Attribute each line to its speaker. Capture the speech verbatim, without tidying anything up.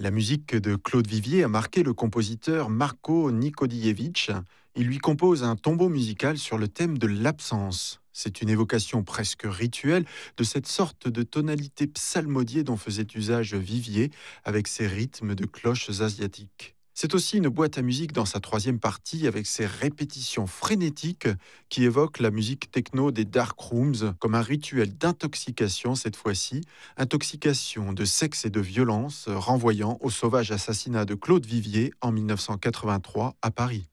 Speaker 1: La musique de Claude Vivier a marqué le compositeur Marko Nikodievitch. Il lui compose un tombeau musical sur le thème de l'absence. C'est une évocation presque rituelle de cette sorte de tonalité psalmodiée dont faisait usage Vivier avec ses rythmes de cloches asiatiques. C'est aussi une boîte à musique dans sa troisième partie avec ses répétitions frénétiques qui évoquent la musique techno des dark rooms comme un rituel d'intoxication cette fois-ci, intoxication de sexe et de violence renvoyant au sauvage assassinat de Claude Vivier en mille neuf cent quatre-vingt-trois à Paris.